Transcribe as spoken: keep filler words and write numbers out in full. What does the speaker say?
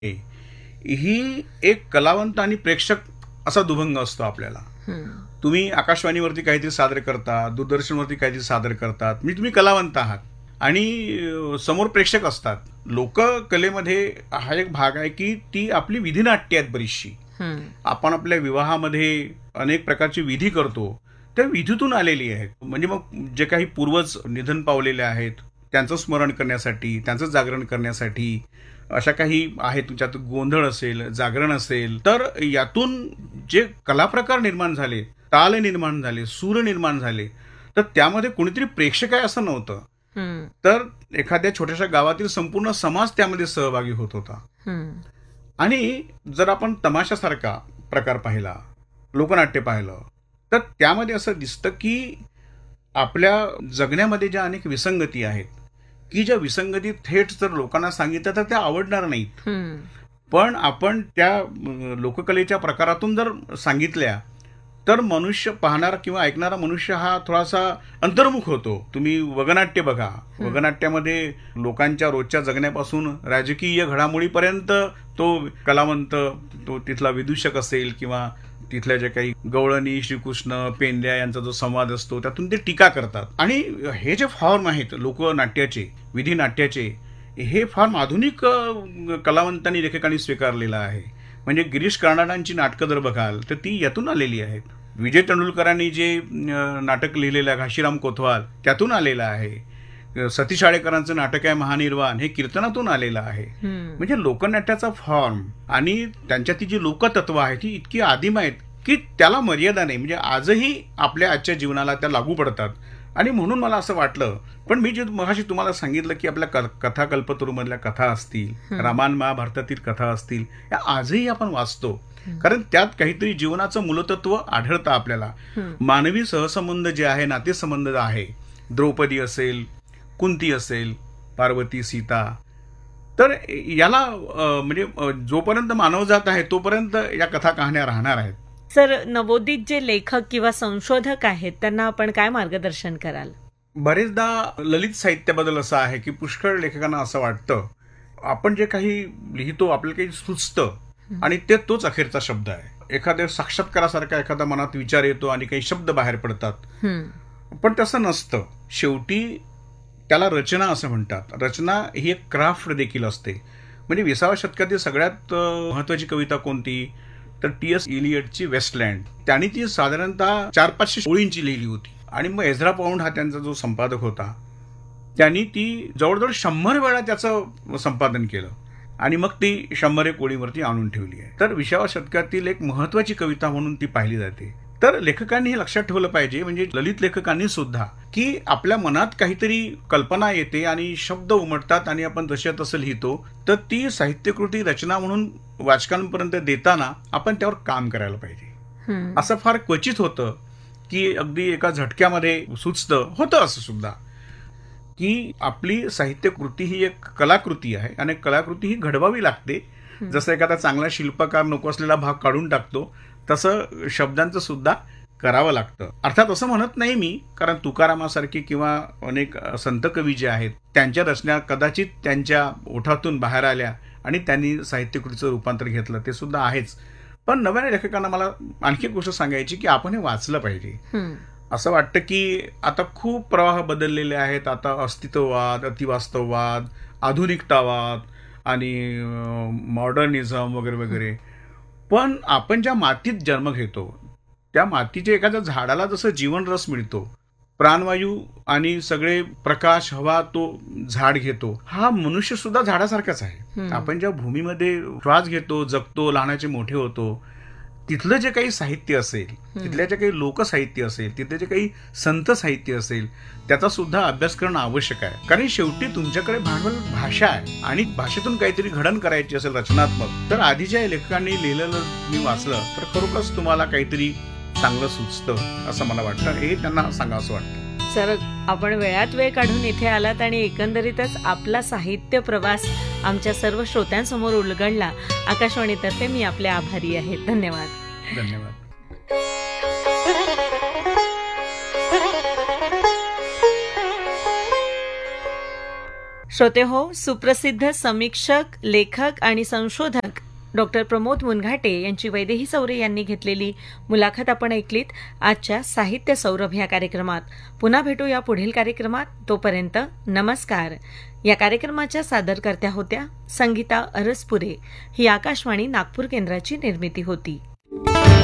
हे ही एक कलावंत आणि प्रेक्षक असा दुभंग असतो आपल्याला. तुम्ही आकाशवाणीवरती काहीतरी सादर करता, दूरदर्शनवरती काहीतरी सादर करतात, म्हणजे तुम्ही कलावंत आहात आणि समोर प्रेक्षक असतात. लोककलेमध्ये हा एक भाग आहे की ती आपली विधिनाट्य आहेत बरीचशी. आपण आपल्या विवाहामध्ये अनेक प्रकारची विधी करतो, त्या विधीतून आलेली आहेत. म्हणजे मग जे काही पूर्वज निधन पावलेले आहेत त्यांचं स्मरण करण्यासाठी, त्यांचं जागरण करण्यासाठी अशा काही आहेत. तुमच्यात गोंधळ असेल, जागरण असेल, तर यातून जे कलाप्रकार निर्माण झाले, ताल निर्माण झाले, सूर निर्माण झाले, तर त्यामध्ये कोणीतरी प्रेक्षक आहे असं नव्हतं. तर एखाद्या छोट्याशा गावातील संपूर्ण समाज त्यामध्ये सहभागी होत होता. आणि जर आपण तमाशासारखा प्रकार पाहिला, लोकनाट्य पाहिलं, तर त्यामध्ये असं दिसतं की आपल्या जगण्यामध्ये ज्या अनेक विसंगती आहेत की ज्या विसंगती थेट जर लोकांना सांगितल्या तर त्या आवडणार नाहीत, पण आपण त्या लोककलेच्या प्रकारातून जर सांगितल्या तर मनुष्य पाहणारा किंवा ऐकणारा मनुष्य हा थोडासा अंतर्मुख होतो. तुम्ही वगनाट्य बघा, वगनाट्यामध्ये लोकांच्या रोजच्या जगण्यापासून राजकीय घडामोडीपर्यंत तो कलावंत, तो तिथला विदूषक असेल किंवा तिथल्या जे काही गवळणी, श्रीकृष्ण, पेंद्या यांचा जो संवाद असतो त्यातून ते टीका करतात. आणि हे जे फॉर्म आहेत लोकनाट्याचे, विधी नाट्याचे, हे फार आधुनिक कलावंतांनी, लेखकांनी स्वीकारलेलं आहे. म्हणजे गिरीश कर्नाडांची नाटकं जर बघाल तर ती यातून आलेली आहेत. विजय तेंडुलकरांनी जे नाटक लिहिलेलं आहे घाशीराम कोतवाल त्यातून आलेलं आहे. सतीश आळेकरांचं नाटक आहे महानिर्वाण, हे कीर्तनातून आलेलं आहे. म्हणजे लोकनाट्याचा फॉर्म आणि त्यांच्यातील जी लोकतत्व आहे ती इतकी आदिम आहेत की त्याला मर्यादा नाही. म्हणजे आजही आपल्या आजच्या जीवनाला त्या लागू पडतात. आणि म्हणून मला असं वाटलं, पण मी जे मगाशी तुम्हाला सांगितलं की आपल्या कथा कल्पतरूमधल्या कथा असतील, रामायण महाभारतातील कथा असतील, या आजही आपण वाचतो, कारण त्यात काहीतरी जीवनाचं मूलतत्व आढळतं आपल्याला. मानवी सहसंबंध जे आहे, नातेसंबंध आहे, द्रौपदी असेल, कुंती असेल, पार्वती, सीता, तर याला म्हणजे जोपर्यंत मानवजात आहे तोपर्यंत या कथा कहाण्या राहणार आहेत. सर, नवोदित जे लेखक किंवा संशोधक आहेत त्यांना आपण काय मार्गदर्शन कराल? बरेचदा ललित साहित्याबद्दल असं आहे की पुष्कळ लेखकांना असं वाटतं आपण जे काही लिहितो आपल्याला काही सुचतं आणि ते तोच अखेरचा शब्द आहे. एखाद्या साक्षात्कारासारखा एखादा मनात विचार येतो आणि काही शब्द बाहेर पडतात, पण तसं नसतं. शेवटी त्याला रचना असं म्हणतात. रचना ही एक क्राफ्ट देखील असते. म्हणजे विसाव्या शतकातील सगळ्यात महत्वाची कविता कोणती, तर टी एस इलियटची वेस्टलँड. त्यांनी ती साधारणतः चार पाचशे ओळींची लिहिली होती. आणि मग एझरा पाऊंड हा त्यांचा जो संपादक होता त्यांनी ती जवळजवळ शंभर वेळा त्याचं संपादन केलं आणि मग ती शंभर एक ओळीवरती आणून ठेवली आहे. तर विसाव्या शतकातील एक महत्वाची कविता म्हणून ती पाहिली जाते. तर लेखकांनी हे लक्षात ठेवलं पाहिजे, म्हणजे ललित लेखकांनी सुद्धा, की आपल्या मनात काहीतरी कल्पना येते आणि शब्द उमटतात आणि आपण तशा तसं लिहितो, तर ती साहित्यकृती रचना म्हणून वाचकांपर्यंत देताना आपण त्यावर काम करायला पाहिजे. असं फार क्वचित होतं की अगदी एका झटक्यामध्ये सुचतं. होतं असं सुद्धा की आपली साहित्यकृती ही एक कलाकृती आहे आणि कलाकृती ही घडवावी लागते. जसं एखादा चांगला शिल्पकार नको असलेला भाग काढून टाकतो, तसं शब्दांचं सुद्धा करावं लागतं. अर्थात असं म्हणत नाही मी, कारण तुकारामासारखी किंवा अनेक संत कवी जे आहेत त्यांच्या रचना कदाचित त्यांच्या ओठातून बाहेर आल्या आणि त्यांनी साहित्यकृतीचं रूपांतर घेतलं, ते सुद्धा आहेच. पण नव्या लेखकांना मला आणखी एक गोष्ट सांगायची की आपण हे वाचलं पाहिजे. असं वाटतं की आता खूप प्रवाह बदललेले आहेत. आता अस्तित्ववाद, अतिवास्तववाद, आधुनिकतावाद आणि मॉडर्निझम वगैरे वगैरे. पण आपण ज्या मातीत जन्म घेतो त्या मातीच्या एखाद्या झाडाला जसं जीवन रस मिळतो, प्राणवायू आणि सगळे प्रकाश, हवा तो झाड घेतो, हा मनुष्य सुद्धा झाडासारखाच आहे. आपण ज्या भूमीमध्ये श्वास घेतो, जगतो, लहानाचे मोठे होतो, तिथलं जे काही साहित्य असेल, तिथल्या जे काही लोकसाहित्य असेल, तिथले जे काही संत साहित्य असेल, त्याचा सुद्धा अभ्यास करणं आवश्यक आहे. कारण शेवटी तुमच्याकडे भांडवल भाषा आहे आणि भाषेतून काहीतरी घडण करायची असेल रचनात्मक, तर आधीच्या लेखकांनी लिहिलेलं मी वाचलं तर खरोखरच तुम्हाला काहीतरी चांगलं सुचतं असं मला वाटतं. हे त्यांना सांगावं असं वाटतं. सर, आपण वेळात वेळ काढून इथे आलात आणि एकंदरीतच आपला साहित्य प्रवास आमच्या सर्व श्रोत्यांसमोर उलगडला. आकाशवाणीतर्फे मी आपले आभारी आहे. धन्यवाद. धन्यवाद. श्रोते हो, सुप्रसिद्ध समीक्षक, लेखक आणि संशोधक डॉक्टर प्रमोद मुनघाटे यांची वैदेही सौरे यांनी घेतलेली मुलाखत आपण ऐकलीत आजच्या साहित्य सौरभ या कार्यक्रमात. पुन्हा भेटू या पुढील कार्यक्रमात. तोपर्यंत नमस्कार. या कार्यक्रमाच्या सादरकर्त्या होत्या संगीता अरसपुरे. ही आकाशवाणी नागपूर केंद्राची निर्मिती होती.